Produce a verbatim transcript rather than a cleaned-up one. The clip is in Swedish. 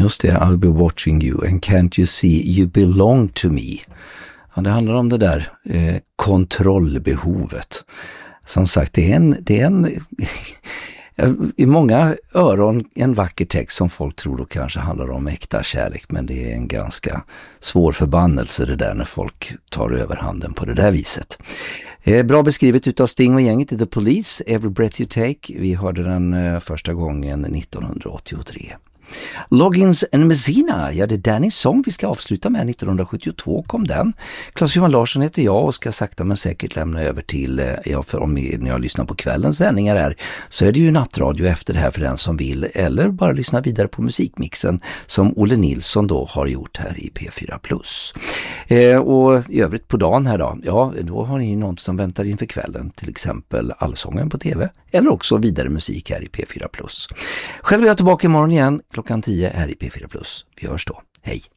Just det, I'll be watching you and can't you see you belong to me. Ja, det handlar om det där eh, kontrollbehovet. Som sagt, det är en, det är en i många öron en vacker text som folk tror då kanske handlar om äkta kärlek, men det är en ganska svår förbannelse det där när folk tar överhanden på det där viset. Eh, bra beskrivet utav Sting och gänget i The Police, Every Breath You Take. Vi hörde den eh, första gången nittonhundraåttiotre. Loggins and Messina, ja det är Dannys sång vi ska avsluta med. Nittonhundrasjuttiotvå kom den. Claes-Johan Larsson heter jag och ska sakta men säkert lämna över till, ja för om ni, när jag lyssnar på kvällens sändningar här så är det ju nattradio efter det här för den som vill, eller bara lyssna vidare på musikmixen som Olle Nilsson då har gjort här i P fyra plus. Eh, och i övrigt på dagen här då, ja då har ni något som väntar inför kvällen, till exempel Allsången på tv eller också vidare musik här i P fyra plus. Själv är jag tillbaka imorgon igen klockan tio här i P fyra plus. Vi hörs då. Hej!